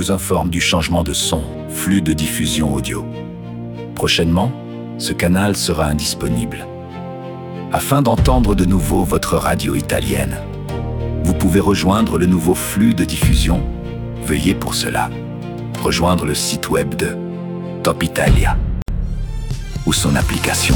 vous informe du changement de son, flux de diffusion audio. Prochainement, ce canal sera indisponible. Afin d'entendre de nouveau votre radio italienne, vous pouvez rejoindre le nouveau flux de diffusion. Veuillez pour cela rejoindre le site web de Top Italia ou son application.